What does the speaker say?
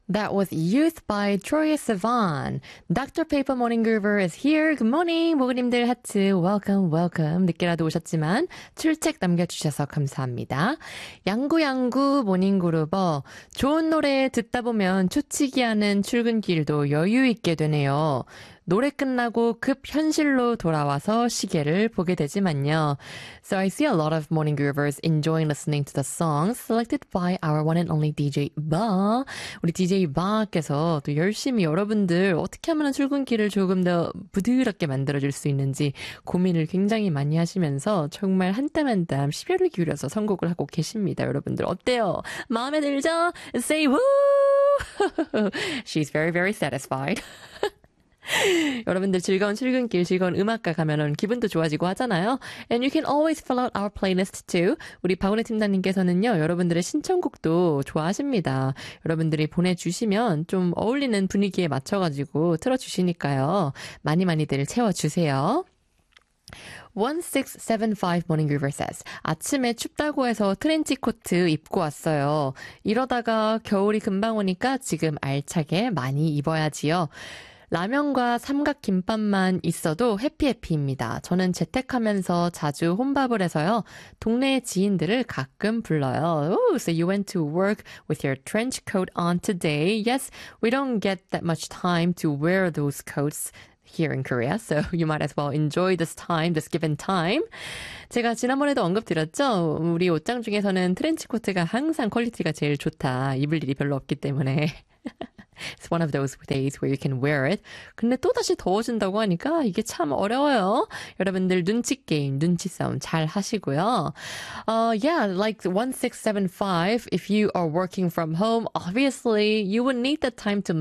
That was Youth by Troye Sivan. Dr. Paper Morning Groover is here. Good morning. 모그님들 하트. Welcome, welcome. 늦게라도 오셨지만 출첵 남겨주셔서 감사합니다. 양구양구 모닝그루버. 좋은 노래 듣다 보면 초치기 하는 출근길도 여유 있게 되네요. 노래 끝나고 급 현실로 돌아와서 시계를 보게 되지만요. So I see a lot of morning groovers enjoying listening to the songs selected by our one and only DJ Ba. 우리 DJ Ba께서 또 열심히 여러분들 어떻게 하면 출근길을 조금 더 부드럽게 만들어줄 수 있는지 고민을 굉장히 많이 하시면서 정말 한 땀 한 땀 시별을 기울여서 선곡을 하고 계십니다. 여러분들 어때요? 마음에 들죠? Say woo! She's very, very satisfied. 여러분들 즐거운 출근길, 즐거운 음악가 가면은 기분도 좋아지고 하잖아요. And you can always fill out our playlist too. 우리 박은혜 팀장님께서는요, 여러분들의 신청곡도 좋아하십니다. 여러분들이 보내주시면 좀 어울리는 분위기에 맞춰가지고 틀어주시니까요. 많이 많이들 채워주세요. 1675 Morning Groover says, 아침에 춥다고 해서 트렌치 코트 입고 왔어요. 이러다가 겨울이 금방 오니까 지금 알차게 많이 입어야지요. 라면과 삼각김밥만 있어도 해피해피입니다. 저는 재택하면서 자주 혼밥을 해서요. 동네 지인들을 가끔 불러요. Oh, so you went to work with your trench coat on today. Yes, we don't get that much time to wear those coats here in Korea, so you might as well enjoy this time, this given time. 제가 지난번에도 언급드렸죠? 우리 옷장 중에서는 트렌치 코트가 항상 퀄리티가 제일 좋다. 입을 일이 별로 없기 때문에. It's one of those days where you can wear it. 근데 또다시 더워진다고 하니까 이게 참 어려워요. 여러분들 눈치 게임, 눈치 싸움 잘 하시고요. Yeah, like 1675, if you are working from home, obviously you would need the time to